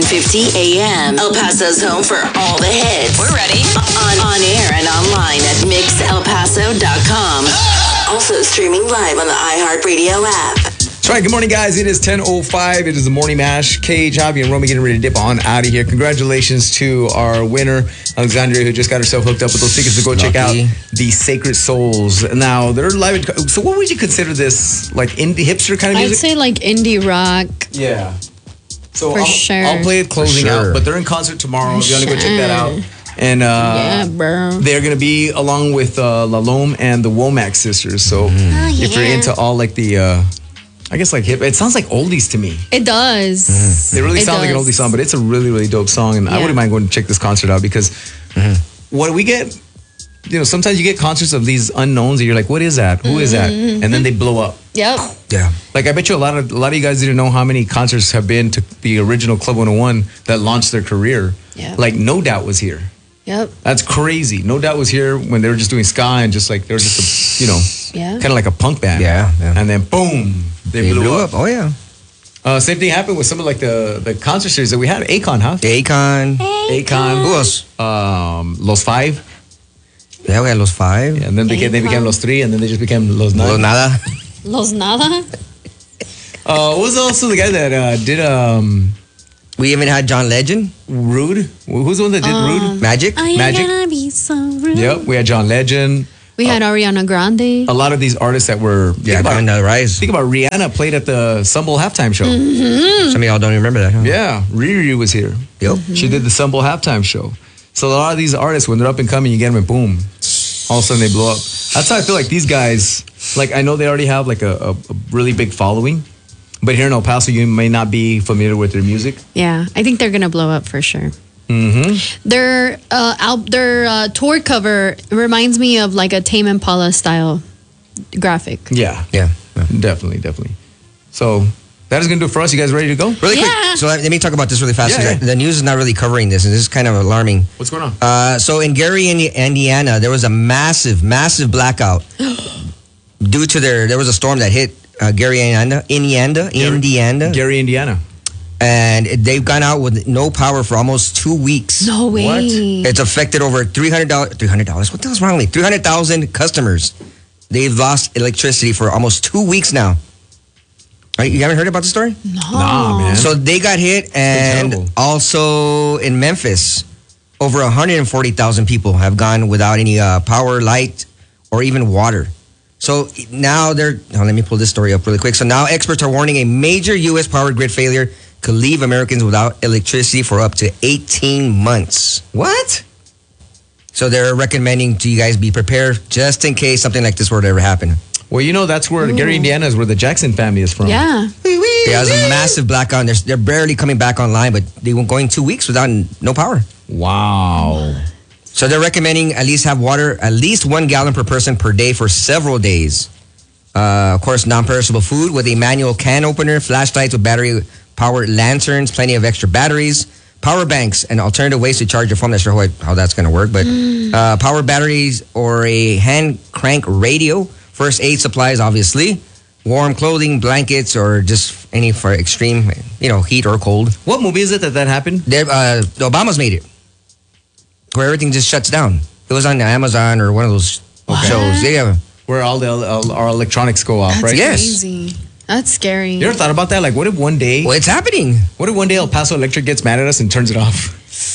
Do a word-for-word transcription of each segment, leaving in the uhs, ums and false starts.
fifty a.m. El Paso's home for all the hits. We're ready. On, on air and online at mix el paso dot com. Also streaming live on the iHeartRadio app. That's right. Good morning, guys. It is ten oh five. It is the Morning Mash. Kay, Javi, and Romy getting ready to dip on out of here. Congratulations to our winner, Alexandria, who just got herself hooked up with those tickets to go Lucky. check out the Sacred Souls. Now, they're live. In, so what would you consider this? Like indie hipster kind of music? I'd say like indie rock. Yeah. So For I'll, sure. I'll play it closing sure. out, but they're in concert tomorrow. For If you want to go check that out. And uh, yeah, bro. they're going to be along with uh, La Lome and the Womack sisters. So Oh, yeah. if you're into all like the, uh, I guess like hip, it sounds like oldies to me. It does. It really It sounds like an does. oldie song, but it's a really, really dope song. And I Yeah. wouldn't mind going to check this concert out because what we get, you know, sometimes you get concerts of these unknowns and you're like, what is that? Who is that? And then they blow up. Yep. Yeah. Like I bet you a lot of a lot of you guys didn't know how many concerts have been to the original Club one oh one that launched their career. Yeah. Like No Doubt was here. Yep. That's crazy. No Doubt was here when they were just doing ska and just like they were just a, you know, Yeah. kind of like a punk band. Yeah, yeah. And then boom, they, They blew, blew up. up. Oh, yeah. Uh, same thing happened with some of like the the concert series that we had. Akon, huh? Akon. Akon. Who else? Um, Los Five. Yeah, we had Los Five. Yeah, and then they, became, they became Akon. Los Three, and then they just became Los Nine. Los Nada. Los Nada. Uh, what was also the guy that uh, did um, We even had John Legend. Rude? Who's the one that did Rude? Magic. Are you Magic. gonna be so rude? Yep, we had John Legend. We had Ariana Grande. A lot of these artists that were Yeah, think about, on the rise. think about Rihanna played at the Sumble halftime show. Mm-hmm. Some of y'all don't even remember that, huh? Yeah, Riri was here. Yep. She did the Sumble halftime show. So a lot of these artists, when they're up and coming, you get them and boom, all of a sudden they blow up. That's how I feel like these guys. Like I know they already have like a, a, a really big following, but here in El Paso, you may not be familiar with their music. Yeah, I think they're gonna blow up for sure. Mm-hmm. Their uh, al- their uh, tour cover reminds me of like a Tame Impala style graphic. Yeah, Yeah. yeah. definitely, definitely. So that is gonna do it for us. You guys ready to go? Really Yeah. quick. So let, let me talk about this really fast. Yeah, because yeah. The news is not really covering this, and this is kind of alarming. What's going on? Uh, so in Gary, Indi- Indiana, there was a massive, massive blackout due to their. There was a storm that hit uh, Gary, Indiana, Indiana, Indiana, Gary, Indiana. and they've gone out with no power for almost two weeks. No way. What? It's affected over three hundred dollars. Three hundred dollars. What the hell's wrong with me? Three hundred thousand customers. They've lost electricity for almost two weeks now. Right, you haven't heard about the story? Nah, man. So they got hit, and terrible. also in Memphis, over one hundred forty thousand people have gone without any uh, power, light, or even water. So now they're. Now let me pull this story up really quick. So now experts are warning a major U S power grid failure could leave Americans without electricity for up to eighteen months. What? So they're recommending to you guys be prepared just in case something like this were to ever happen. Well, you know that's where Gary, Indiana is where the Jackson family is from. Yeah. Yeah, there's a massive blackout. And they're, they're barely coming back online, but they were going two weeks without n- no power. Wow. So they're recommending at least have water, at least one gallon per person per day for several days. Uh, of course, non-perishable food with a manual can opener, flashlights with battery-powered lanterns, plenty of extra batteries, power banks, and alternative ways to charge your phone. Not sure how, how that's going to work, but uh, power batteries or a hand crank radio, first aid supplies, obviously, warm clothing, blankets, or just any for extreme, you know, heat or cold. What movie is it that that happened? They're, uh, the Obamas made it, where everything just shuts down. It was on Amazon or one of those shows. Yeah. Where all the all, our electronics go off, That's right? Yes. crazy. That's scary. You ever thought about that? Like, what if one day, Well, it's happening. what if one day El Paso Electric gets mad at us and turns it off?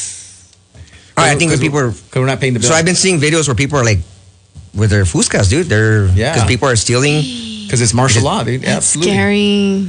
All right, I think when people are. Because we're not paying the bill. So I've been seeing videos where people are like, with their Fuscas, dude. They're Yeah. because people are stealing, Because it's martial law, dude. That's Absolutely. scary.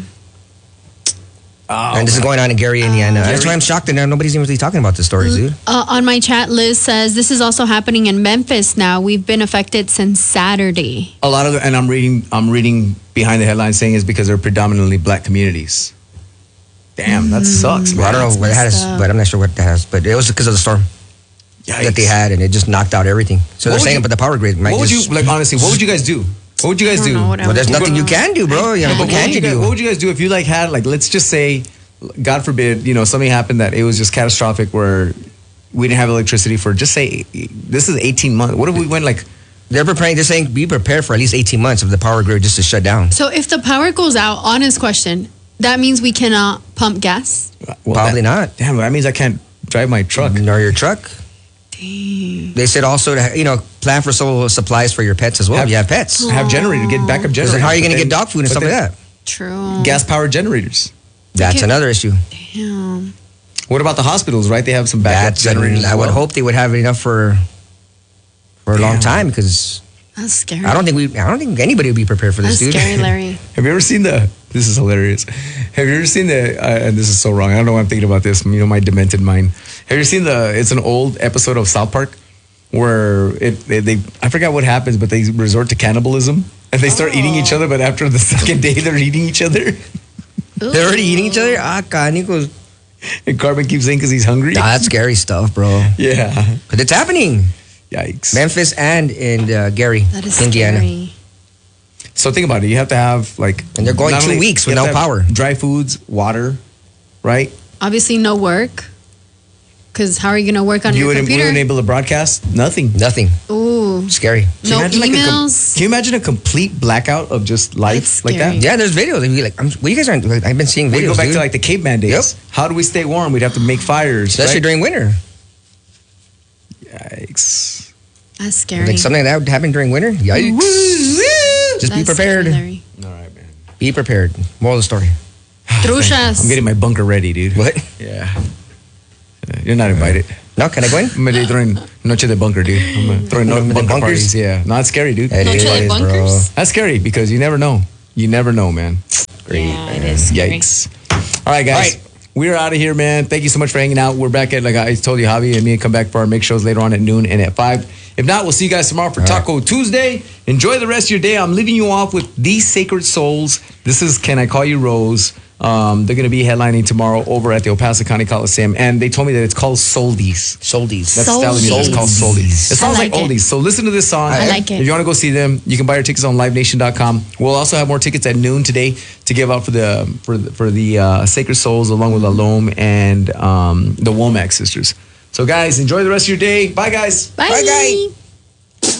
Oh, and this is going on in Gary, Indiana. That's Gary- why I'm shocked that nobody's even really talking about this story, dude. Uh, on my chat, Liz says this is also happening in Memphis now. We've been affected since Saturday. a lot of the, and I'm reading I'm reading behind the headlines saying it's because they're predominantly black communities. Damn, that sucks, Well, I man. don't know what it has, messed up. but I'm not sure what that has. But it was because of the storm that they Yikes. had, and it just knocked out everything. So What they're would saying, you- but the power grid might What would just. you like? Honestly, what would you guys do? What would you guys I don't do? know what I well, there's would nothing do. you can do, bro. You know, But what what can would you you guys, do? what would you guys do if you like had like let's just say, God forbid, you know, something happened that it was just catastrophic where we didn't have electricity for just say this is eighteen months. What if we went like They're preparing. They're saying be prepared for at least eighteen months of the power grid just to shut down. So if the power goes out, honest question, That means we cannot pump gas. Well, Probably that- not. Damn, that means I can't drive my truck. Nor your truck. Dang. They said also to, you know, plan for so supplies for your pets as well. Have- you have pets. Have generator, get backup Because generators. then how are you going to But get then- dog food and but stuff like then that? True. Gas powered generators. That's can- another issue. Damn. What about the hospitals, right? They have some backup That's generators. I as would well. hope they would have enough for for a long Damn. time because That's scary. I don't think we I don't think anybody would be prepared for this, That's dude. scary, Larry. Have you ever seen the? This is hilarious. Have you ever seen the? Uh, and this is so wrong. I don't know why I'm thinking about this. You know, my demented mind. Have you ever seen the? It's an old episode of South Park where it, they, they I forgot what happens, but they resort to cannibalism and they start eating each other. But after the second day, they're eating each other. They're already eating each other? Ah, canicos. And Carbon keeps saying because he's hungry. Nah, that's scary stuff, bro. Yeah. But it's happening. Yikes. Memphis and in uh, Gary, That is Indiana. scary. So think about it. You have to have like, And they're going not two only- weeks you with have no to have power. Dry foods, water, right? Obviously, no work. Because how are you going to work on You your would computer? enable to broadcast nothing. Nothing. Ooh. Scary. Can you No imagine, like, a com- emails. can you imagine a complete blackout of just life That's like that? scary. Yeah, there's videos. They'd be like, I'm, well, you guys aren't. Like, I've been seeing videos. We go back dude. to like the caveman days. Yep. How do we stay warm? We'd have to make fires. Especially right? during winter. Yikes. That's scary. Like something like that would happen during winter. Yikes. Just be That's prepared. scary, Larry. All right, man. Be prepared. Moral of the story. Truchas. I'm getting my bunker ready, dude. What? Yeah. Uh, You're not invited. No, can I go in? I'm gonna be throwing Noche de Bunker, dude. I'm gonna throw no Noche de bunker bunkers? parties. Yeah. Not scary, dude. It Noche de is, bro. bunkers? That's scary because you never know. You never know, man. Yeah, it is scary. Yikes. All right, guys. All right. We're out of here, man. Thank you so much for hanging out. We're back at, like I told you, Javi and me come back for our mix shows later on at noon and at five. If not, we'll see you guys tomorrow for All Taco Tuesday. Enjoy the rest of your day. I'm leaving you off with These Sacred Souls. This is Can I Call You Rose? Um, they're going to be headlining tomorrow over at the El Paso County Coliseum. And they told me that it's called Soldies. Soldies. That's telling me that it's called Soldies. It I sounds like, like it. oldies. So listen to this song. I like it. If you want to go see them, you can buy your tickets on live nation dot com. We'll also have more tickets at noon today to give out for the for the, for the uh, Sacred Souls along with Alome and um, the Womack sisters. So guys, enjoy the rest of your day. Bye, guys. Bye. Bye, guy.